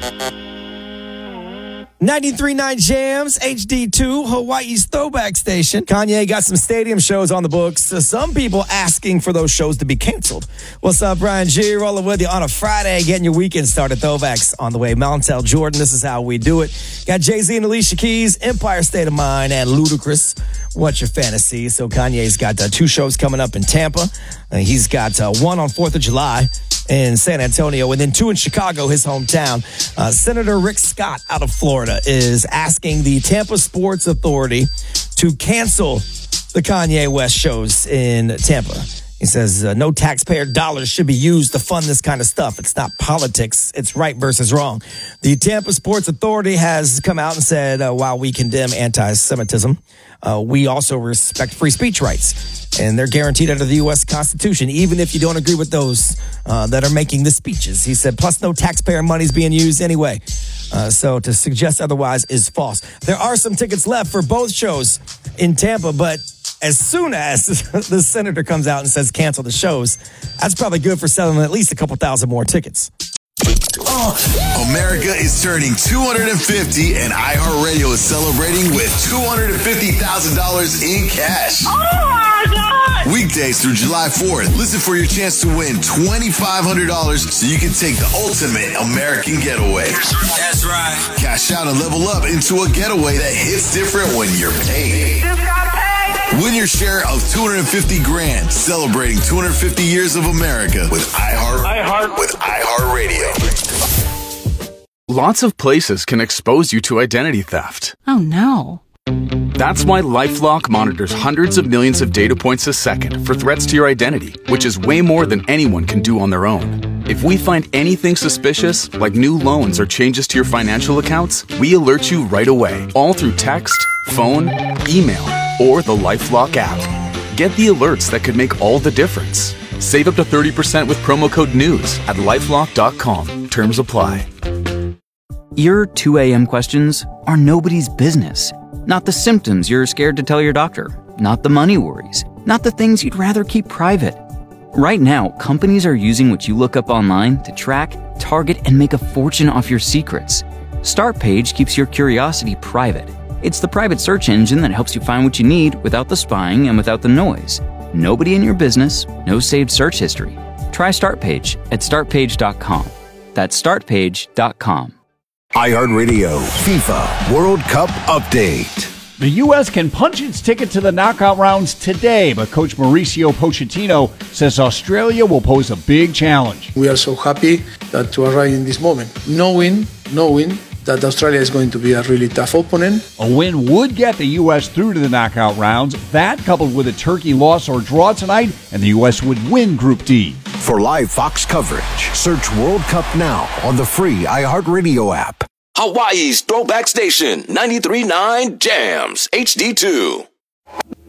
93.9 Jams, HD2, Hawaii's throwback station. Kanye got some stadium shows on the books. Some people asking for those shows to be canceled. What's up, Brian G? Rolling with you on a Friday, getting your weekend started. Throwbacks on the way. Montel Jordan, this is how we do it. Got Jay-Z and Alicia Keys, Empire State of Mind, and Ludacris. What's your fantasy? So Kanye's got 2 shows coming up in Tampa. He's got one on 4th of July in San Antonio, and then 2 in Chicago, his hometown. Senator Rick Scott out of Florida is asking the Tampa Sports Authority to cancel the Kanye West shows in Tampa. He says no taxpayer dollars should be used to fund this kind of stuff. It's not politics. It's right versus wrong. The Tampa Sports Authority has come out and said, while we condemn anti-Semitism, we also respect free speech rights. And they're guaranteed under the U.S. Constitution, even if you don't agree with those that are making the speeches. He said, plus no taxpayer money is being used anyway. So to suggest otherwise is false. There are some tickets left for both shows in Tampa, but as soon as the senator comes out and says cancel the shows, that's probably good for selling at least a couple thousand more tickets. America is turning 250 and iHeartRadio is celebrating with $250,000 in cash. Oh my God! Weekdays through July 4th, listen for your chance to win $2,500 so you can take the ultimate American getaway. That's right. Cash out and level up into a getaway that hits different when you're paid. Just got paid. Win your share of $250,000, celebrating 250 years of America with iHeartRadio. Lots of places can expose you to identity theft. Oh, no. That's why LifeLock monitors hundreds of millions of data points a second for threats to your identity, which is way more than anyone can do on their own. If we find anything suspicious, like new loans or changes to your financial accounts, we alert you right away, all through text, phone, email, or the LifeLock app. Get the alerts that could make all the difference. Save up to 30% with promo code NEWS at LifeLock.com. Terms apply. Your 2 a.m. questions are nobody's business. Not the symptoms you're scared to tell your doctor. Not the money worries. Not the things you'd rather keep private. Right now, companies are using what you look up online to track, target, and make a fortune off your secrets. Startpage keeps your curiosity private. It's the private search engine that helps you find what you need without the spying and without the noise. Nobody in your business, no saved search history. Try Startpage at startpage.com. That's startpage.com. iHeartRadio FIFA World Cup Update. The U.S. can punch its ticket to the knockout rounds today, but Coach Mauricio Pochettino says Australia will pose a big challenge. We are so happy that to arrive in this moment, knowing that Australia is going to be a really tough opponent. A win would get the U.S. through to the knockout rounds. That, coupled with a Turkey loss or draw tonight, and the U.S. would win Group D. For live Fox coverage, search World Cup now on the free iHeartRadio app. Hawaii's throwback station, 93.9 Jams, HD2.